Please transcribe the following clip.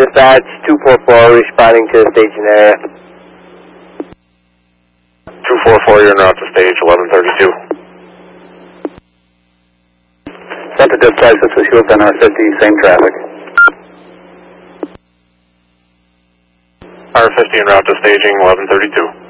Dispatch 244 responding to the staging area. 244, you're en route to stage 1132. Center Dispatch, this is Hewlett R50, same traffic. R50 en route to staging 1132.